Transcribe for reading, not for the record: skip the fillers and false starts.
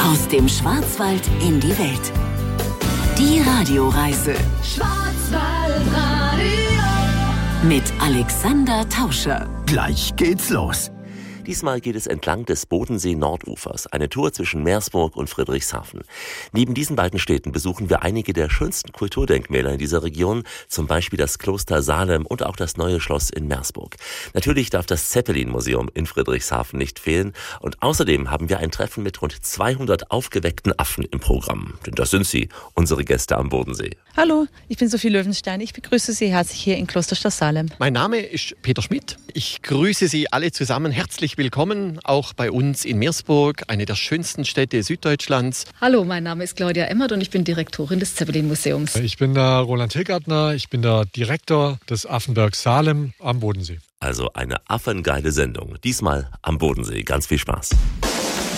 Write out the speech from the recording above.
Aus dem Schwarzwald in die Welt. Die Radioreise Schwarzwaldradio mit Alexander Tauscher. Gleich geht's los. Diesmal geht es entlang des Bodensee-Nordufers, eine Tour zwischen Meersburg und Friedrichshafen. Neben diesen beiden Städten besuchen wir einige der schönsten Kulturdenkmäler in dieser Region, zum Beispiel das Kloster Salem und auch das neue Schloss in Meersburg. Natürlich darf das Zeppelin-Museum in Friedrichshafen nicht fehlen und außerdem haben wir ein Treffen mit rund 200 aufgeweckten Affen im Programm. Denn das sind sie, unsere Gäste am Bodensee. Hallo, ich bin Sophie Löwenstein. Ich begrüße Sie herzlich hier in Kloster Salem. Mein Name ist Peter Schmidt. Ich grüße Sie alle zusammen herzlich willkommen, auch bei uns in Meersburg, eine der schönsten Städte Süddeutschlands. Hallo, mein Name ist Claudia Emmert und ich bin Direktorin des Zeppelin-Museums. Ich bin der Roland Hilgartner, ich bin der Direktor des Affenbergs Salem am Bodensee. Also eine affengeile Sendung, diesmal am Bodensee. Ganz viel Spaß.